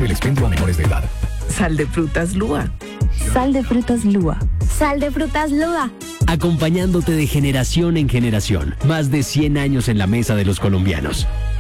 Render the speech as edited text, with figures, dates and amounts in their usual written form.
el expendio a menores de edad. Sal de frutas Lua. Sal de frutas Lua. Sal de frutas Lua. Acompañándote de generación en generación. Más de 100 años en la mesa de los colombianos.